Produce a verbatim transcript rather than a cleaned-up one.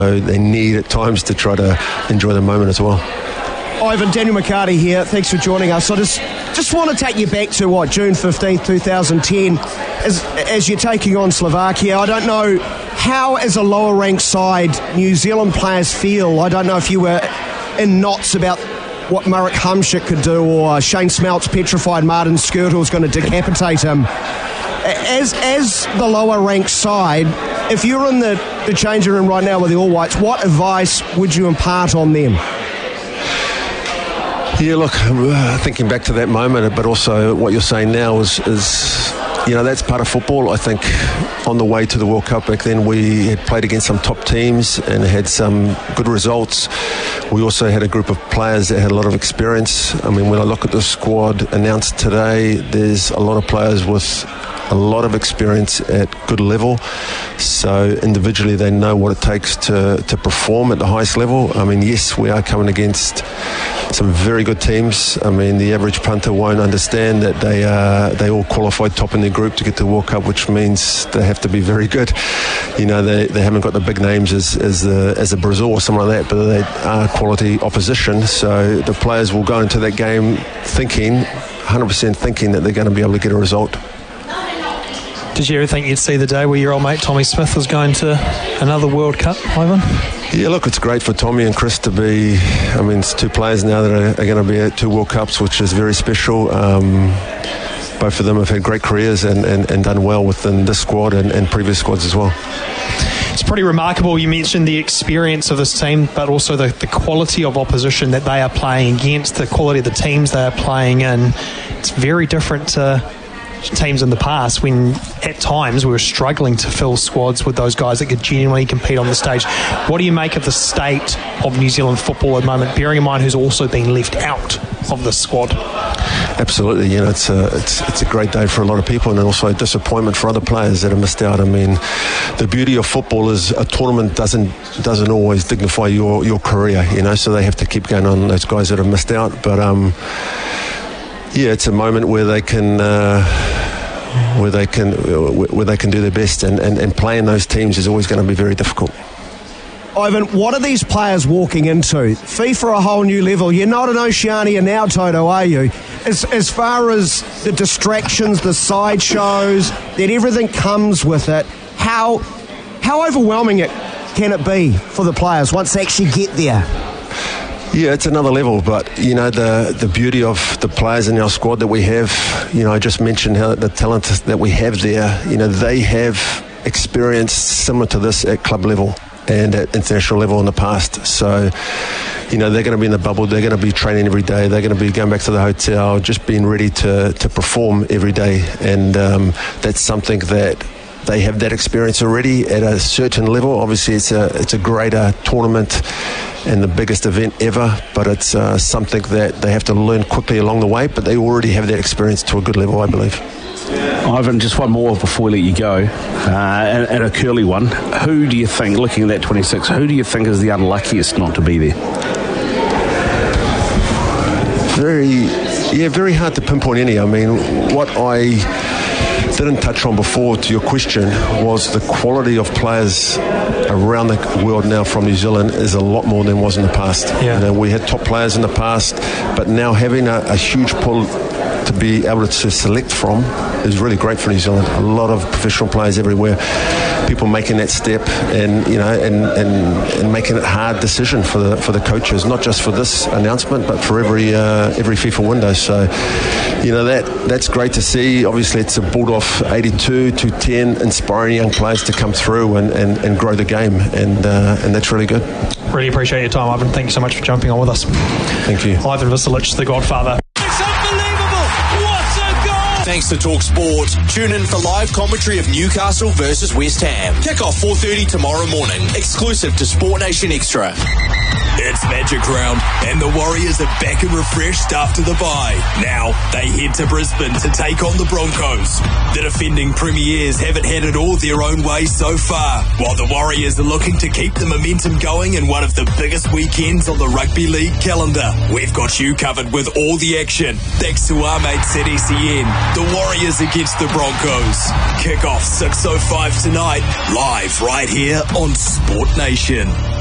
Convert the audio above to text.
they need at times to try to enjoy the moment as well. Ivan, Daniel McCarty here. Thanks for joining us. I just just want to take you back to, what, June fifteenth, twenty ten, as, as you're taking on Slovakia. I don't know how, as a lower-ranked side, New Zealand players feel. I don't know if you were in knots about what Marek Hamšík could do, or Shane Smeltz petrified Martin Skirtle was going to decapitate him. As as the lower-ranked side, if you're in the, the changing room right now with the All Whites, what advice would you impart on them? Yeah, look, uh, thinking back to that moment, but also what you're saying now is, is, you know, that's part of football. I think on the way to the World Cup back then, we had played against some top teams and had some good results. We also had a group of players that had a lot of experience. I mean, when I look at the squad announced today, there's a lot of players with a lot of experience at good level. So individually they know what it takes to, to perform at the highest level. I mean, yes, we are coming against some very good teams. I mean, the average punter won't understand that they uh, they all qualified top in their group to get to the World Cup, which means they have to be very good. You know, they, they haven't got the big names as as the, as a Brazil or something like that, but they are quality opposition. So the players will go into that game thinking, one hundred percent thinking that they're going to be able to get a result. Did you ever think you'd see the day where your old mate Tommy Smith was going to another World Cup, Ivan? Yeah, look, it's great for Tommy and Chris to be, I mean, it's two players now that are, are going to be at two World Cups, which is very special. Um, both of them have had great careers and, and, and done well within this squad and, and previous squads as well. It's pretty remarkable. You mentioned the experience of this team, but also the, the quality of opposition that they are playing against, the quality of the teams they are playing in. It's very different to teams in the past when at times we were struggling to fill squads with those guys that could genuinely compete on the stage. What do you make of the state of New Zealand football at the moment, bearing in mind who's also been left out of the squad? Absolutely, you know, it's a, it's, it's a great day for a lot of people, and also a disappointment for other players that have missed out. I mean, the beauty of football is a tournament doesn't doesn't always dignify your, your career, you know, so they have to keep going on, those guys that have missed out. But um yeah, it's a moment where they can uh, where they can where they can do their best, and, and, and playing those teams is always going to be very difficult. Ivan, what are these players walking into? FIFA a whole new level. You're not an Oceania now, Toto, are you? As as far as the distractions, the sideshows, that everything comes with it, how how overwhelming it can it be for the players once they actually get there? Yeah, it's another level, but, you know, the the beauty of the players in our squad that we have, you know, I just mentioned how the talent that we have there, you know, they have experience similar to this at club level and at international level in the past. So, you know, they're going to be in the bubble, they're going to be training every day, they're going to be going back to the hotel, just being ready to, to perform every day. And um, that's something that they have that experience already at a certain level. Obviously, it's a it's a greater tournament and the biggest event ever, but it's uh, something that they have to learn quickly along the way, but they already have that experience to a good level, I believe. Ivan, just one more before we let you go, uh, and, and a curly one. Who do you think, looking at that twenty-six, who do you think is the unluckiest not to be there? Very, yeah, very hard to pinpoint any. I mean, what I didn't touch on before to your question was the quality of players around the world now from New Zealand is a lot more than was in the past. Yeah. You know, we had top players in the past, but now having a, a huge pool to be able to select from is really great for New Zealand. A lot of professional players everywhere, people making that step, and you know, and, and, and making it a hard decision for the for the coaches, not just for this announcement, but for every uh, every FIFA window. So, you know, that that's great to see. Obviously, it's a build off eighty-two to ten, inspiring young players to come through and, and, and grow the game, and uh, and that's really good. Really appreciate your time, Ivan. Thank you so much for jumping on with us. Thank you. Ivan Visolic, the Godfather. Thanks to Talk Sport. Tune in for live commentary of Newcastle versus West Ham. Kick off four thirty tomorrow morning. Exclusive to Sport Nation Extra. It's Magic Round, and the Warriors are back and refreshed after the bye. Now they head to Brisbane to take on the Broncos. The defending premiers haven't had it all their own way so far, while the Warriors are looking to keep the momentum going in one of the biggest weekends on the rugby league calendar. We've got you covered with all the action, thanks to our mates at S E N. The the Warriors against the Broncos. Kick off six oh five tonight, live right here on Sport Nation.